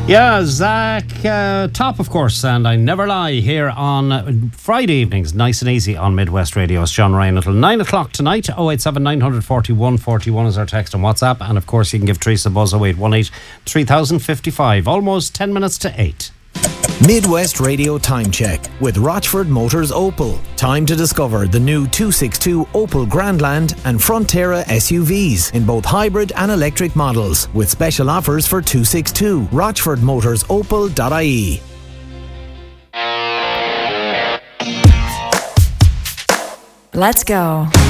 Yeah, Zach Top, of course, and I Never Lie here on Friday evenings, nice and easy on Midwest Radio. It's John Ryan until 9 o'clock tonight. 087 941 41 is our text on WhatsApp, and of course you can give Teresa a buzz 0818 3055. Almost 10 minutes to 8. Midwest Radio Time Check with Rochford Motors Opel. Time to discover the new 262 Opel Grandland and Frontera SUVs in both hybrid and electric models, with special offers for 262. RochfordMotorsOpel.ie. Let's go.